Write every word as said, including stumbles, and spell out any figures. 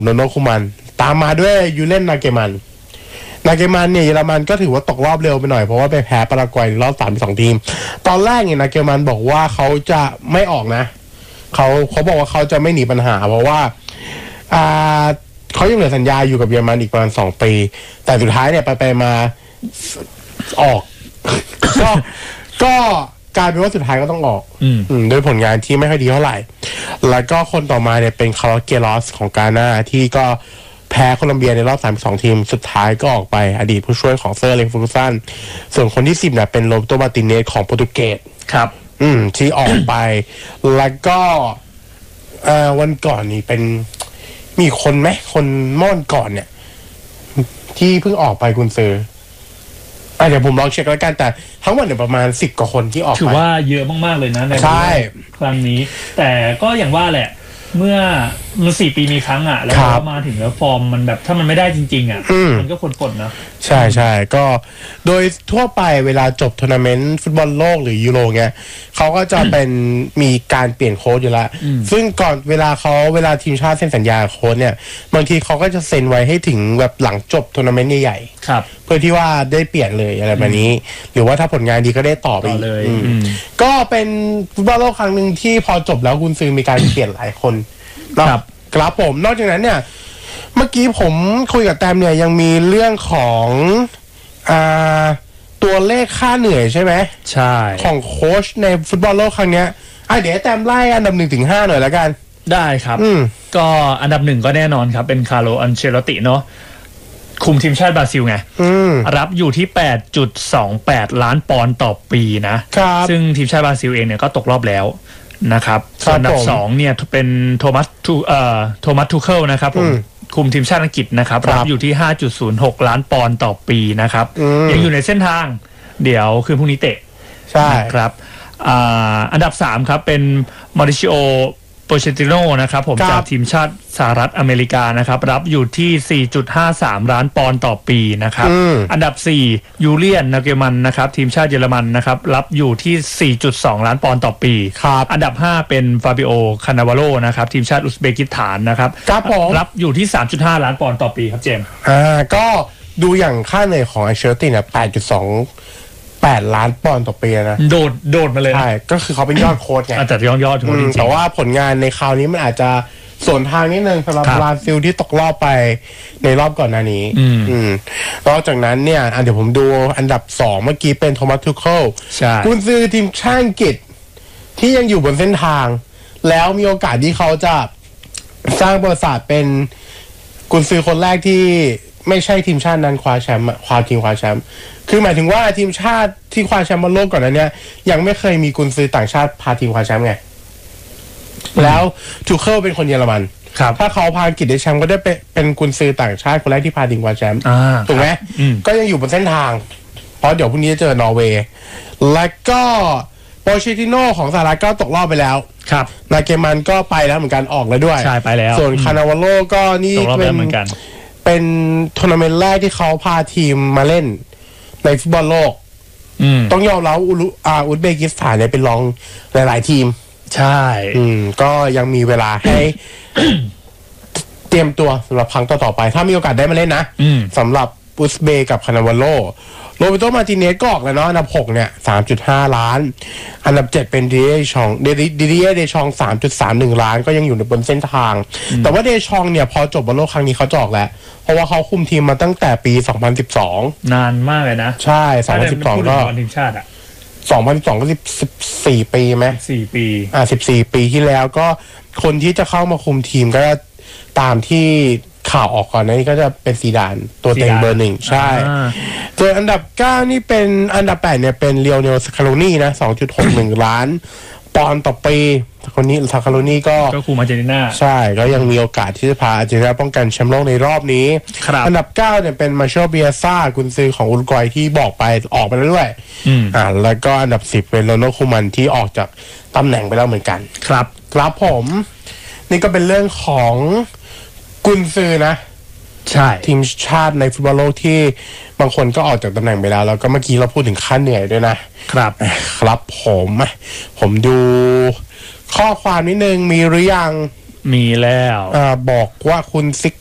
โนโนคุมันตามมาด้วยยูเลนนาเกมันนาเกมันเนี่ยเยอรมันก็ถือว่าตกรอบเร็วไปหน่อยเพราะว่าไปแพ้ปารากวัยรอบสามสองทีมตอนแรกเนี่ยนาเกมันบอกว่าเขาจะไม่ออกนะเขาเขาบอกว่าเขาจะไม่หนีปัญหาเพราะว่าอ่าเขายังเหลือสัญญาอยู่กับเยอรมันอีกประมาณสองปีแต่สุดท้ายเนี่ยไปไปมาออก ก็ก็กลายเป็นว่าสุดท้ายก็ต้องออกด้วยผลงานที่ไม่ค่อยดีเท่าไหร่แล้วก็คนต่อมาเนี่ยเป็นคาร์ลเกลอสของกาน่าที่ก็แพ้โคลอมเบียในรอบสามสิบสองทีมสุดท้ายก็ออกไปอดีตผู้ช่วยของเซอร์เล็กฟูกุสันส่วนคนที่สิบเนี่ยเป็นโรเบโต มาร์ติเนสของโปรตุเกสครับอืมที่ออกไปแล้วก็เอ่อวันก่อนนี่เป็นมีคนไหมคนม่อนก่อนเนี่ยที่เพิ่งออกไปกุนซืออ่ะเดี๋ยวผมลองเช็คแล้วกันแต่ทั้งหมดเนี่ยประมาณสิบกว่าคนที่ออกไปถือว่าเยอะมากๆเลยนะในครั้งนี้แต่ก็อย่างว่าแหละเมื่อมันสี่ปีมีครั้งอ่ะแล้วก็มาถึงแล้วฟอร์มมันแบบถ้ามันไม่ได้จริงๆอ่ะมันก็ควรปลดนะใช่ใช่ก็โดยทั่วไปเวลาจบทัวร์นาเมนต์ฟุตบอลโลกหรือยูโรเงี้ยเขาก็จะเป็นมีการเปลี่ยนโค้ชอยู่แล้วซึ่งก่อนเวลาเขาเวลาทีมชาติเซ็นสัญญาโค้ชเนี่ยบางทีเขาก็จะเซ็นไว้ให้ถึงแบบหลังจบทัวร์นาเมนต์ใหญ่ๆเพื่อที่ว่าได้เปลี่ยนเลยอะไรแบบนี้หรือว่าถ้าผลงานดีก็ได้ต่อไปเลยก็เป็นฟุตบอลโลกครั้งหนึ่งที่พอจบแล้วกุนซือมีการเปลี่ยนหลายคนครับครับผมนอกจากนั้นเนี่ยเมื่อกี้ผมคุยกับแต้มเนี่ยยังมีเรื่องของอ่าตัวเลขค่าเหนื่อยใช่ไหมใช่ของโค้ชในฟุตบอลโลกครั้งเนี้ยอ่ะเดี๋ยวแต้มไล่อันดับหนึ่งถึงห้าหน่อยแล้วกันได้ครับก็อันดับหนึ่งก็แน่นอนครับเป็นคาร์โล อันเชลติเนาะคุมทีมชาติบราซิลไงรับอยู่ที่ แปดจุดสองแปด ล้านปอนด์ต่อปีนะซึ่งทีมชาติบราซิลเองเนี่ยก็ตกรอบแล้วนะครับส่วนอันดับสองเนี่ยเป็นโทมัสทูเอ่อโทมัสทูเคิลนะครับผมคุมทีมชาติอังกฤษนะครับรับอยู่ที่ ห้าจุดศูนย์หก ล้านปอนด์ต่อปีนะครับยังอยู่ในเส้นทางเดี๋ยวคืนพรุ่งนี้เตะใช่ครับอ่าอันดับสามครับเป็นมอริชิโอโปเชติโนนะครับผมจากทีมชาติสหรัฐอเมริกานะครับรับอยู่ที่ สี่จุดห้าสาม ล้านปอนด์ต่อปีนะครับอันดับสี่ยูเลียนนาเกมันนะครับทีมชาติเยอรมันนะครับรับอยู่ที่ สี่จุดสอง ล้านปอนด์ต่อปีอันดับห้าเป็นฟาบิโอคานาวาโลนะครับทีมชาติอุซเบกิสถานนะครับรับอยู่ที่ สามจุดห้า ล้านปอนด์ต่อปีครับเจมส์อ่าก็ดูอย่างค่าเหนื่อยของอันเชลติเนี่ย แปดจุดสองแปด ล้านปอนด์ต่อปีนะโดดโดดมาเลยใช่ก็คือเขาเป็นยอดโค้ชไงแต่ยอดยอดถูกจริงแต่ว่าผลงานในคราวนี้มันอาจจะสวนทางนิดนึงสำหรับบราซิลที่ตกรอบไปในรอบก่อนหน้านี้อืมนอกจากนั้นเนี่ยเดี๋ยวผมดูอันดับสองเมื่อกี้เป็นโทมัสทูเคิลกุนซือทีมชาติอังกฤษที่ยังอยู่บนเส้นทางแล้วมีโอกาสที่เขาจะสร้างประวัติศาสตร์เป็นกุนซือคนแรกที่ไม่ใช่ทีมชาตินั้นคว้าแชมป์คว้าทีมคว้าแชมป์คือหมายถึงว่าทีมชาติที่คว้าแชมป์บอลโลกก่อนนั้นเนี่ยยังไม่เคยมีกุนซือต่างชาติพาทีมคว้าแชมป์ไงแล้วทูเคิลเป็นคนเยอรมันถ้าเขาพาอังกฤษได้แชมป์ก็ได้เป็นกุนซือต่างชาติคนแรกที่พาทีมคว้าแชมป์ถูกไหมก็ยังอยู่บนเส้นทางเพราะเดี๋ยวพรุ่งนี้จะเจอนอร์เวย์แล้วก็โปเชติโน่ของสหรัฐก็ตกรอบไปแล้วครับนาเกมันก็ไปแล้วเหมือนกันออกแล้วด้วยใช่ไปแล้วส่วนคานาวาโลก็นี่เป็นเหมือนกันเป็นทัวร์นาเมนต์แรกที่เขาพาทีมมาเล่นในฟุตบอลโลกต้องยอมรับอุลุอาอุซเบกิสถานเนี่ยเป็นรองหลายๆทีมใช่อืมก็ยังมีเวลาให้ เตรียมตัวสำหรับครั้งต่อๆไปถ้ามีโอกาสได้มาเล่นนะสำหรับอุซเบกกับคานาวาโลโรเบโต มาร์ติเนสก็ออกแล้วเนาะอันดับหกเนี่ย สามจุดห้า ล้านอันดับเจ็ดเป็นดิเดชองเดดิเดียเดชอง สามจุดสามหนึ่ง ล้านก็ยังอยู่ในบนเส้นทางแต่ว่าเดชองเนี่ยพอจบบอลโลกครั้งนี้เขาจะออกแล้วเพราะว่าเขาคุมทีมมาตั้งแต่ปีสองพันสิบสองนานมากเลยนะใช่สองพันสิบสองก็ทีมชาติอ่ะสองพันสิบสองก็สิบสี่ปีมั้ยสี่ปีอ่าสิบสี่ปีที่แล้วก็คนที่จะเข้ามาคุมทีมก็ตามที่ข่าวออกก่อนนี้ก็จะเป็นซีดานตัวเต็งเบอร์หนึ่งใช่ส่วนอันดับเก้านี่เป็นอันดับแปดเนี่ยเป็นเลียวเนล สคาโลนี่นะ สองจุดหกหนึ่ง ล้านปอนด์ต่อปีคนนี้สคาโลนี่ก็ก็คุมอาร์เจนตินาใช่ก็ยังมีโอกาสที่จะพาอาร์เจนตินาป้องกันแชมป์โลกในรอบนี้อันดับเก้าเนี่ยเป็นมาเชลเบียซ่ากุนซือของอุรุกวัยที่บอกไปออกไปแล้วด้วยอ่าแล้วก็อันดับสิบเป็นโรนัลโด คูมันที่ออกจากตำแหน่งไปแล้วเหมือนกันครับครับผมนี่ก็เป็นเรื่องของกุนซือนะใช่ทีมชาติในฟุตบอลโลกที่บางคนก็ออกจากตำแหน่งไปแล้วแล้วก็เมื่อกี้เราพูดถึงค่าเหนื่อยด้วยนะครับครับผมผมดูข้อความนิดนึงมีหรือยังมีแล้วอ่าบอกว่าคุณซิก